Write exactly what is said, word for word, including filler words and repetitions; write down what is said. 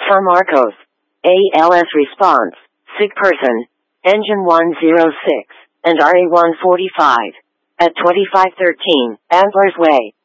San Marcos. A L S response, sick person, engine one oh six, and R A one forty-five. At twenty-five thirteen, Antlers Way.